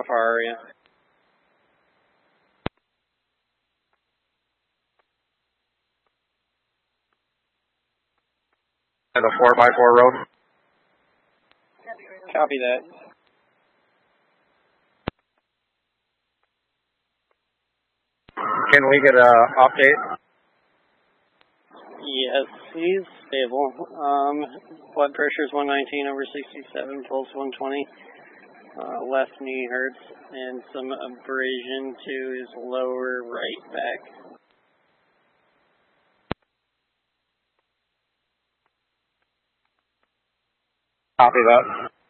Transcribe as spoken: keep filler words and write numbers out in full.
how far are you? And a four by four road. Copy that. Can we get a update? Yes, he's stable. Um, blood pressure is one nineteen over sixty-seven, pulse one twenty. Uh, left knee hurts, and some abrasion to his lower right back. Copy that.